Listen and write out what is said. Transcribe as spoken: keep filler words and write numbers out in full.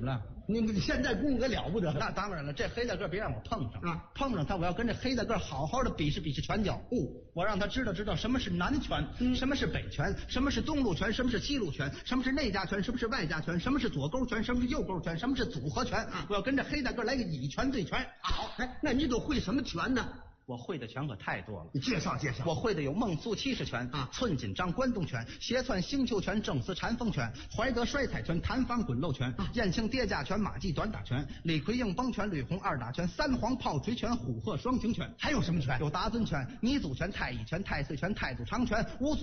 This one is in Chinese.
么了？ 你你现在功夫可了不得。 那当然了，这黑大个别让我碰上啊！ 碰上他，我要跟这黑大个好好的比试比试拳脚。 哦， 我让他知道知道什么是南拳， 嗯、 什么是北拳，什么是东路拳，什么是西路拳，什么是内家拳，什么是外家拳，什么是左勾拳，什么是右勾拳，什么是组合拳。啊、我要跟这黑大个来个以拳对拳。 好，哎，那你都会什么拳呢？ 我会的拳可太多了， 你介绍介绍。 我会的有孟苏七十拳啊，寸锦章关东拳，斜窜星丘拳，正丝禅风拳，怀德摔彩拳，弹簧滚漏拳，啊、燕青跌架拳，马季短打拳，李逵硬崩拳，吕红二打拳，三黄炮锤拳，虎鹤双擎拳。 还有什么拳？ 有达尊拳、泥祖拳、太乙拳、太岁拳、太祖长拳、五祖